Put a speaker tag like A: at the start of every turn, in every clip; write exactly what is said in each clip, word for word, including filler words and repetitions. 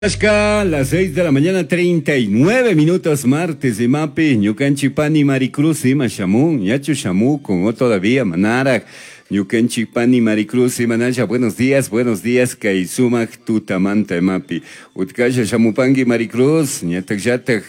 A: Ashka, las seis de la mañana, treinta y nueve minutos, martes de Mapi, Ñucanchipani, Maricruz, y Mashamun, Yachu Shamu, con todavía, Manara, Ñucanchipani, Maricruz, y Manaya, buenos días, buenos días, Kaisumak, Tutamanta, Mapi, Utkaya, Shamupangi, Maricruz, Ñatak Yatak,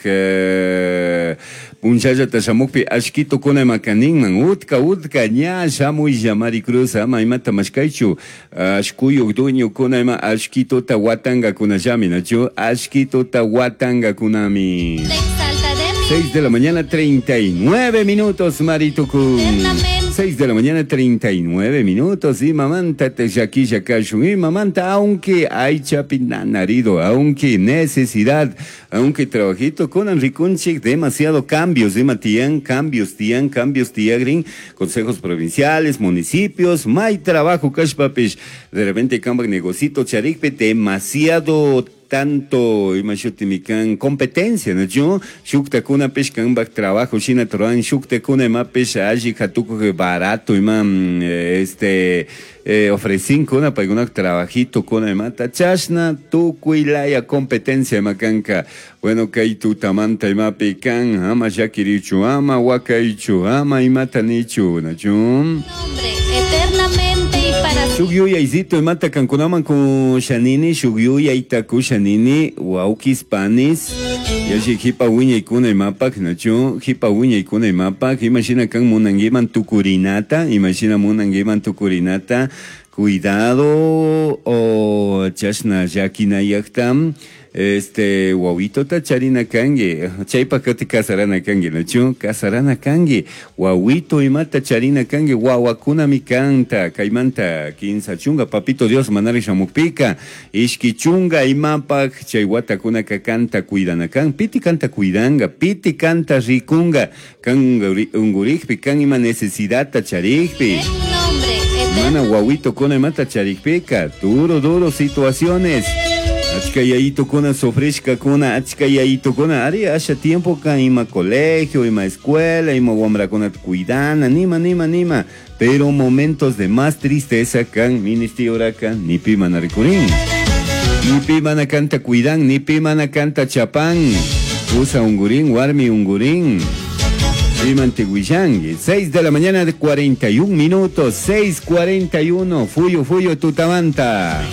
A: Punchaya, Tashamukpi, Ashkito, Kona, Makanin, Man, Utka, Utka, Ña, Shamu, y Maricruz, Ama, y Mata, Mashkaichu, Ashkuyo, Duño, Kona, Ashkito, Tawatanga, Kunajami, Nacho, Ashkito, Tawatanga, Kunami. seis de la mañana, treinta y nueve minutos, Maritukun. seis de la mañana, treinta y nueve minutos, y mamanta te yaki yakashu, y mamanta, aunque hay chapinanarido, aunque necesidad, aunque trabajito con Enricunchik, demasiado cambios, de Matían, cambios, tian, cambios, tiagrin, consejos provinciales, municipios, may trabajo, kashpapish, de repente cambia negocito, charikpe, demasiado tanto imashutimikan competencia, ¿no? Yo shukta kuna pescan bak trabajo china troan shukta kuna ma pesha allí katuko que barato imam este eh, ofrecin kuna para un trabajito kuna mata chashna tu kuilaya competencia makanka bueno kai tu tamanta ima pecan ama yakirichu ama wakaichu ama imatanichu, ¿no? Yo
B: eternamente y para
A: Shugyuya izito mata kankunaman con Shanini, Shugyuya itaku Shanini, Waukis Panis, Yashi hipa wiña ikuna imapak, nacho, hipa wiña ikuna imapak, imagina kan munangiman tukurinata, imagina munangiman tukurinata, cuidado o chashna yakina yaktam. Este, wawito ta charina kange, chaypa kati kasarana kange, nacho, kasarana kange, wawito imata charina kange, wawakuna mi canta, kaimanta, kinsa chunga, papito Dios manari shamupika, ishki chunga imapak, chaywata kuna ka canta cuidana kan, piti canta cuidanga, piti canta rikunga, kan ungurikpi, kan ima necesidad ta charikpi. Mana wawito kuna imata charikpika, duro, duro situaciones. Achkayaito kuna sofreshka kuna achkayaito kuna ari asha tiempo ka ima colegio, ima escuela, ima wamra kuna cuidana, nima, nima, nima. Pero momentos de más tristeza kan ministio kan nipi manarikurin. Nipi mana canta cuidan, nipi mana canta chapán. Usa ungurin, warmi ungurin. Manteguillangue, seis de la mañana de cuarenta y un minutos, seis cuarenta y uno, fuyo, fuyo, tutamanta.